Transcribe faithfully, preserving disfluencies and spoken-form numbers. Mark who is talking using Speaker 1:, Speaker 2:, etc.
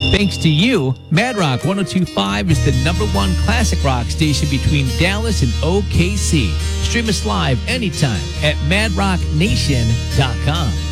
Speaker 1: Thanks to you, Mad Rock one oh two point five is the number one classic rock station between Dallas and O K C. Stream us live anytime at mad rock nation dot com.